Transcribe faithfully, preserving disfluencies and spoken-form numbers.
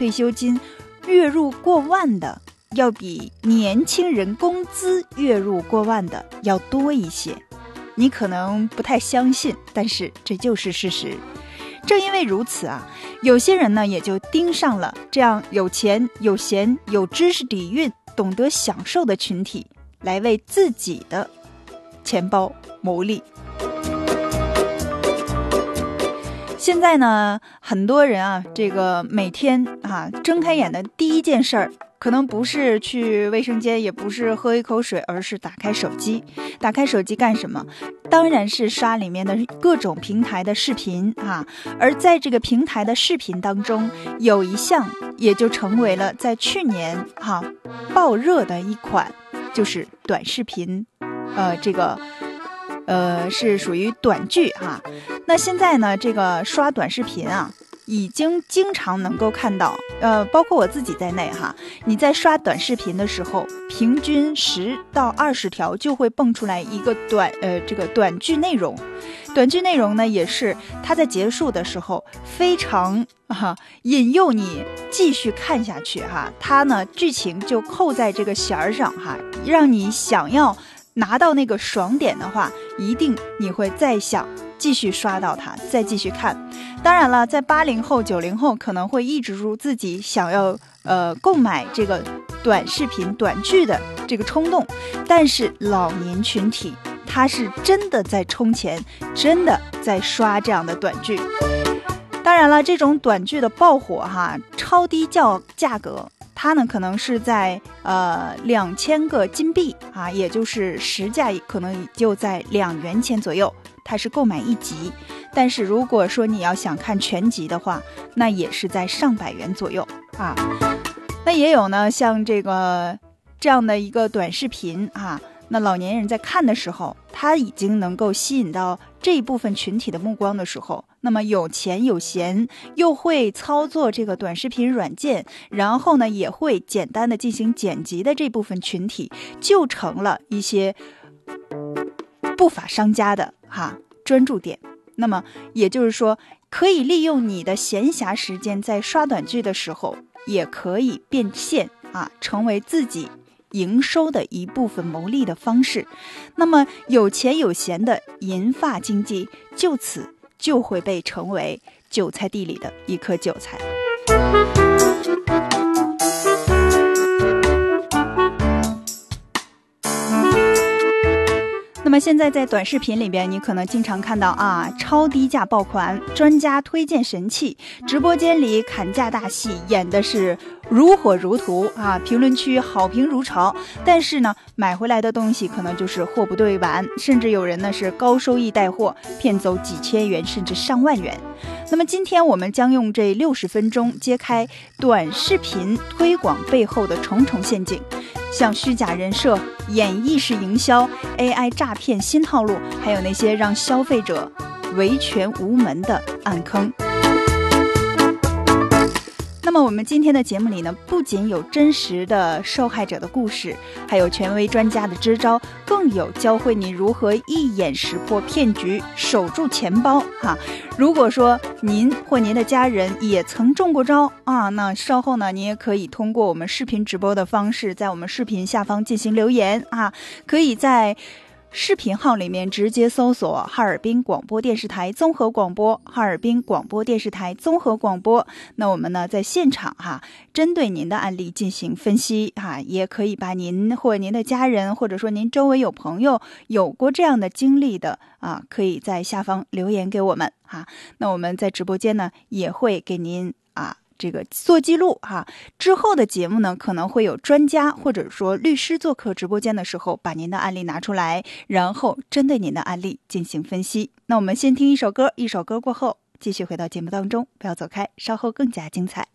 退休金月入过万的要比年轻人工资月入过万的要多一些。你可能不太相信，但是这就是事实。正因为如此啊，有些人呢也就盯上了这样有钱有闲有知识底蕴懂得享受的群体，来为自己的钱包谋利。现在呢，很多人啊，这个每天啊睁开眼的第一件事儿，可能不是去卫生间，也不是喝一口水，而是打开手机。打开手机干什么？当然是刷里面的各种平台的视频啊。而在这个平台的视频当中，有一项也就成为了在去年哈、啊、爆热的一款，就是短视频，呃，这个。呃，是属于短剧哈。那现在呢，这个刷短视频啊，已经经常能够看到，呃，包括我自己在内哈，你在刷短视频的时候，平均十到二十条就会蹦出来一个短，呃，这个短剧内容。短剧内容呢，也是它在结束的时候非常啊引诱你继续看下去哈。它呢剧情就扣在这个弦儿上哈，让你想要拿到那个爽点的话，一定你会再想继续刷到它，再继续看。当然了，在八零后九零后可能会抑制住自己想要呃购买这个短视频短剧的这个冲动，但是老年群体他是真的在充钱，真的在刷这样的短剧。当然了，这种短剧的爆火哈，超低价价格，它呢可能是在呃两千个金币啊，也就是实价可能也就在两元钱左右，它是购买一集。但是如果说你要想看全集的话，那也是在上百元左右啊。那也有呢，像这个这样的一个短视频啊，那老年人在看的时候，他已经能够吸引到这一部分群体的目光的时候，那么有钱有闲又会操作这个短视频软件，然后呢也会简单的进行剪辑的这部分群体，就成了一些不法商家的哈专注点。那么也就是说，可以利用你的闲暇时间在刷短剧的时候，也可以变现啊，成为自己营收的一部分牟利的方式。那么有钱有闲的银发经济，就此就会被成为韭菜地里的一颗韭菜。那么现在在短视频里边，你可能经常看到啊，超低价爆款，专家推荐神器，直播间里砍价大戏演的是如火如荼啊，评论区好评如潮。但是呢，买回来的东西可能就是货不对版，甚至有人呢是高收益带货，骗走几千元甚至上万元。那么今天我们将用这六十分钟揭开短视频推广背后的重重陷阱，像虚假人设、演绎式营销、A I 诈骗新套路，还有那些让消费者维权无门的暗坑。那么我们今天的节目里呢，不仅有真实的受害者的故事，还有权威专家的支招，更有教会你如何一眼识破骗局，守住钱包哈。如果说您或您的家人也曾中过招啊，那稍后呢，您也可以通过我们视频直播的方式，在我们视频下方进行留言啊，可以在视频号里面直接搜索哈尔滨广播电视台综合广播，哈尔滨广播电视台综合广播。那我们呢在现场哈，针对您的案例进行分析哈，也可以把您或您的家人，或者说您周围有朋友有过这样的经历的啊，可以在下方留言给我们哈。那我们在直播间呢也会给您啊这个做记录哈，之后的节目呢可能会有专家或者说律师做客直播间的时候，把您的案例拿出来，然后针对您的案例进行分析。那我们先听一首歌，一首歌过后继续回到节目当中，不要走开，稍后更加精彩。